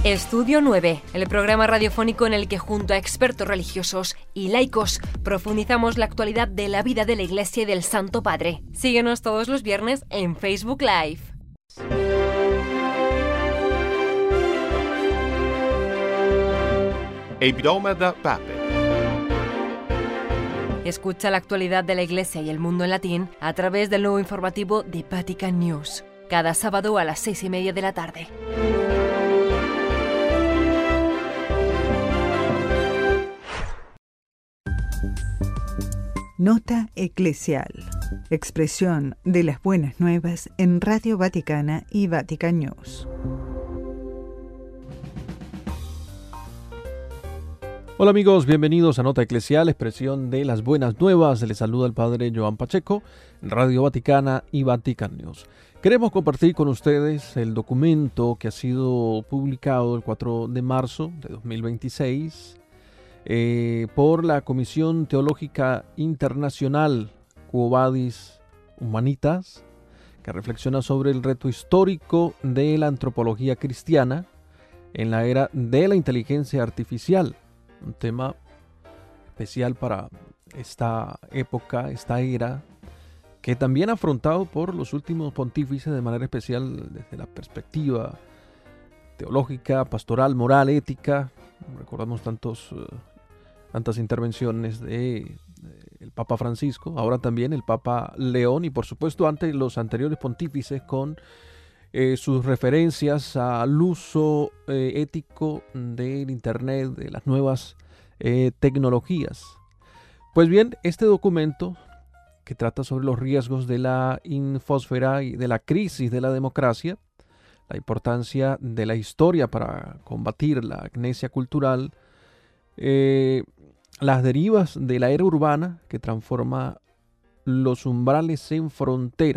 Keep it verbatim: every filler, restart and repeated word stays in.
Estudio nueve, el programa radiofónico en el que junto a expertos religiosos y laicos profundizamos la actualidad de la vida de la Iglesia y del Santo Padre. Síguenos todos los viernes en Facebook Live. Hebdomada Pape. Escucha la actualidad de la Iglesia y el mundo en latín a través del nuevo informativo de Vatican News, cada sábado a las seis y media de la tarde. Nota eclesial. Expresión de las buenas nuevas en Radio Vaticana y Vatican News. Hola amigos, bienvenidos a Nota Eclesial, expresión de las buenas nuevas. Les saluda el Padre Joan Pacheco, en Radio Vaticana y Vatican News. Queremos compartir con ustedes el documento que ha sido publicado el cuatro de marzo de dos mil veintiséis eh, por la Comisión Teológica Internacional Quo Vadis Humanitas, que reflexiona sobre el reto histórico de la antropología cristiana en la era de la inteligencia artificial. Un tema especial para esta época, esta era, que también afrontado por los últimos pontífices de manera especial desde la perspectiva teológica, pastoral, moral, ética. Recordamos tantos, uh, tantas intervenciones de, de el Papa Francisco, ahora también el Papa León y por supuesto ante los anteriores pontífices con Eh, sus referencias al uso eh, ético del Internet, de las nuevas eh, tecnologías. Pues bien, este documento que trata sobre los riesgos de la infosfera y de la crisis de la democracia, la importancia de la historia para combatir la amnesia cultural, eh, las derivas de la era urbana que transforma los umbrales en fronteras.